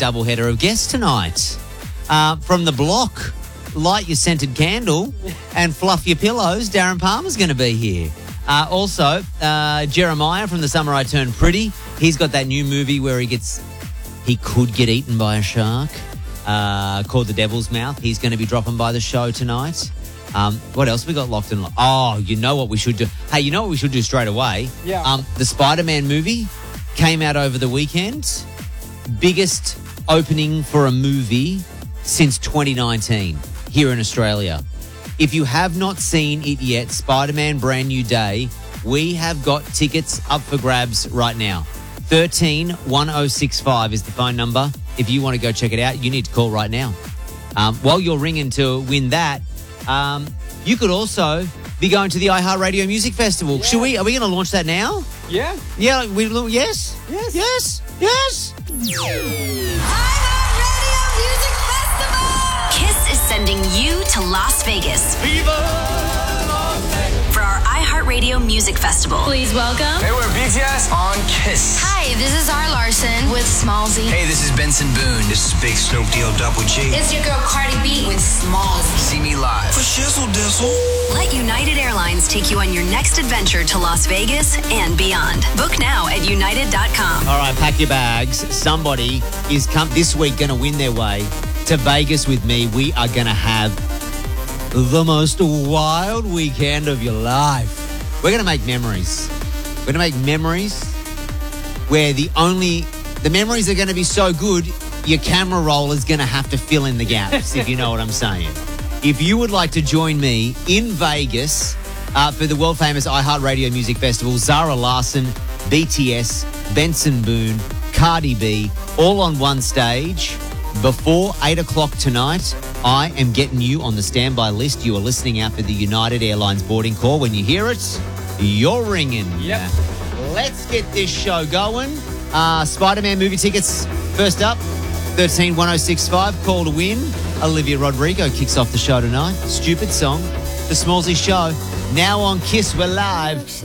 doubleheader of guests tonight. From the block, light your scented candle and fluff your pillows. Darren Palmer's going to be here. Also, Jeremiah from The Summer I Turned Pretty. He's got that new movie where he could get eaten by a shark, called The Devil's Mouth. He's going to be dropping by the show tonight. What else we got locked and Oh, you know what we should do? Hey, you know what we should do straight away? Yeah. The Spider-Man movie came out over the weekend. Biggest opening for a movie since 2019 here in Australia. If you have not seen it yet, Spider-Man Brand New Day, we have got tickets up for grabs right now. 131065 is the phone number. If you want to go check it out, you need to call right now. While you're ringing to win that, you could also be going to the iHeartRadio Music Festival. Yeah. Are we going to launch that now? Yeah. Yeah, yes? Yes. Yes? Yes? iHeartRadio Music Festival! KISS is sending you to Las Vegas. Viva Las Vegas! For our iHeartRadio Music Festival. Please welcome. Hey, we're BTS on KISS. Hi, this is R. Larson with Smallzy. Hey, this is Benson Boone. This is Big Snoop Deal Double G. It's your girl Cardi B with Smallzy. See me live. For shizzle dizzle. Let United Airlines take you on your next adventure to Las Vegas and beyond. Book now at united.com. All right, pack your bags. Somebody is this week going to win their way to Vegas with me. We are going to have the most wild weekend of your life. We're going to make memories. We're going to make memories where the memories are going to be so good, your camera roll is going to have to fill in the gaps, if you know what I'm saying. If you would like to join me in Vegas for the world-famous iHeartRadio Music Festival, Zara Larsson, BTS, Benson Boone, Cardi B, all on one stage, before 8 o'clock tonight, I am getting you on the standby list. You are listening out for the United Airlines boarding call. When you hear it, you're ringing. Yep. Let's get this show going. Spider-Man movie tickets, first up, 131065, call to win. Olivia Rodrigo kicks off the show tonight. Stupid song. The Smallzy Show. Now on KISS, we're live.